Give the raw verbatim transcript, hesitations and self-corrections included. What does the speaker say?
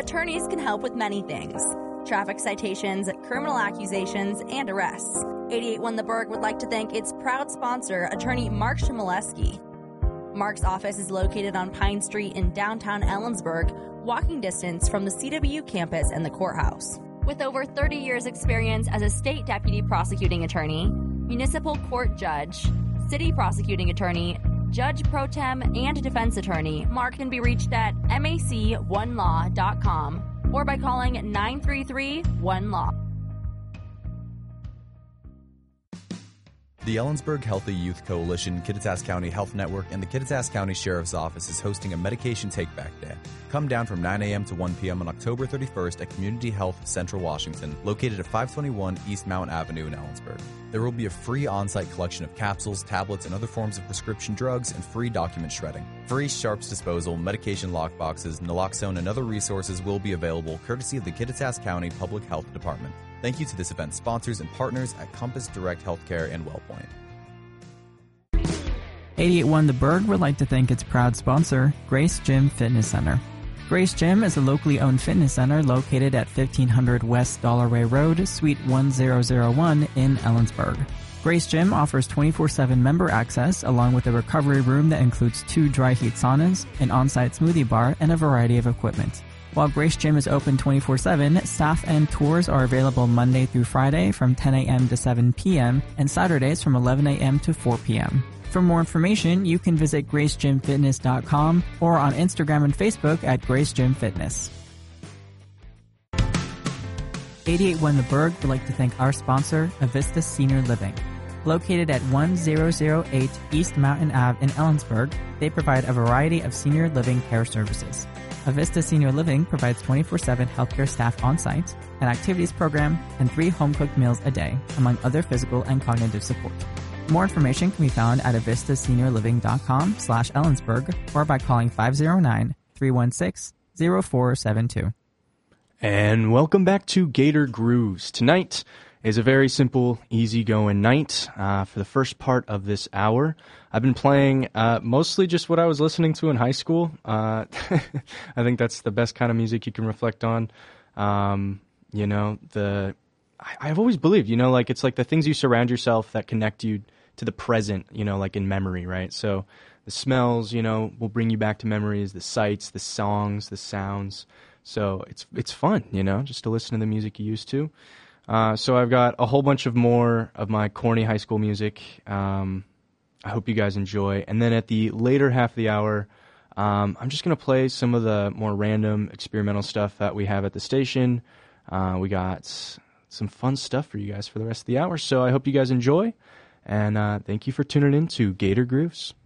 attorneys can help with many things: traffic citations, criminal accusations, and arrests. eighty-eight one The Berg would like to thank its proud sponsor, attorney Mark Chmielewski. Mark's office is located on Pine Street in downtown Ellensburg, walking distance from the C W U campus and the courthouse. With over thirty years experience as a state deputy prosecuting attorney, municipal court judge, city prosecuting attorney, judge pro tem, and defense attorney, Mark can be reached at mac one law dot com or by calling nine three three one law. The Ellensburg Healthy Youth Coalition, Kittitas County Health Network, and the Kittitas County Sheriff's Office is hosting a Medication Take-Back Day. Come down from nine a.m. to one p.m. on October thirty-first at Community Health Central Washington, located at five twenty-one East Mountain Avenue in Ellensburg. There will be a free on-site collection of capsules, tablets, and other forms of prescription drugs, and free document shredding. Free sharps disposal, medication lockboxes, naloxone, and other resources will be available courtesy of the Kittitas County Public Health Department. Thank you to this event's sponsors and partners at Compass Direct Healthcare and WellPoint. eighty-eight one The Berg would like to thank its proud sponsor, Grace Gym Fitness Center. Grace Gym is a locally owned fitness center located at fifteen hundred West Dollarway Road, Suite one thousand one in Ellensburg. Grace Gym offers twenty-four seven member access along with a recovery room that includes two dry heat saunas, an on-site smoothie bar, and a variety of equipment. While Grace Gym is open twenty-four seven, staff and tours are available Monday through Friday from ten a.m. to seven p.m. and Saturdays from eleven a.m. to four p.m. For more information, you can visit grace gym fitness dot com or on Instagram and Facebook at Grace Gym Fitness. eighty-eight one The Berg would like to thank our sponsor, Avista Senior Living. Located at one thousand eight East Mountain Avenue in Ellensburg, they provide a variety of senior living care services. Avista Senior Living provides twenty-four seven healthcare staff on-site, an activities program, and three home-cooked meals a day, among other physical and cognitive support. More information can be found at avista senior living dot com slash Ellensburg or by calling five oh nine, three one six, oh four seven two. And welcome back to Gator Grooves. Tonight is a very simple, easygoing night uh, for the first part of this hour. I've been playing uh, mostly just what I was listening to in high school. Uh, I think that's the best kind of music you can reflect on. Um, you know, the I, I've always believed, you know, like it's like the things you surround yourself that connect you to the present, you know, like in memory, right? So the smells, you know, will bring you back to memories, the sights, the songs, the sounds. So it's it's fun, you know, just to listen to the music you used to. Uh, so I've got a whole bunch of more of my corny high school music. Um, I hope you guys enjoy. And then at the later half of the hour, um, I'm just going to play some of the more random experimental stuff that we have at the station. Uh, we got some fun stuff for you guys for the rest of the hour. So I hope you guys enjoy. And uh, thank you for tuning in to Gator Grooves.